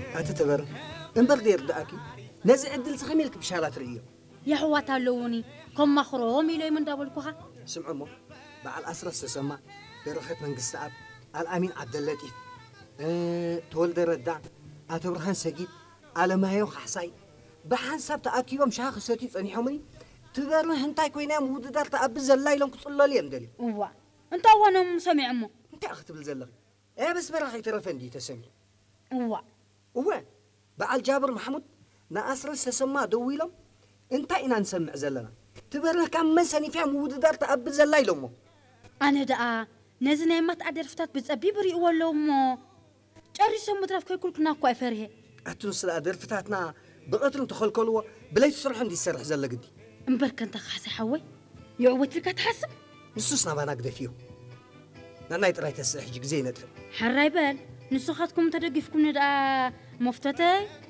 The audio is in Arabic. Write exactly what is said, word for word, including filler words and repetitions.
أتتبر انبر دير داكي نزع الدل سخميلك بشارات رئيو يا حوات اللوني كم مخروم إلي من دابلكوها سمعوا مو بعد أسرة سسمع برخة من قصة الأمين عبد اللطيف أه تولد ردع أتبرهن سجيد على ما يوخ حساي بحسب تأكيد مش هاخ سوتي فني حمري تقدرنا هنتاي كوينا مود دار تأبز الله يلون كصلا لي أمدلي وا أنت وانا سمع مو أنت أخت بالزلة إيه بس برخة ترفندي تسمي وا وا بعد جابر محمود نأسر سسمع دويلهم أنت إنا نسمع زلنا تبرنا كم من سنة فيها مود دار تأبز الله يلون أنا دا نزنا ما تقدر فتات بتأبي بري ولا مو جاري سمو ترف كي كل كنا كوي فريه أتونس قدر فتاتنا بقتلهم تخل كلوا بلاي تصرح عندي السرح زلة قدي مبرك أنت خاسي حوي يعود لك تحسب نصوصنا ما نقدر فيه أنا يترى تسرح جيك زينة حراي بال نسخاتكم تدقفكم ندا مفتتي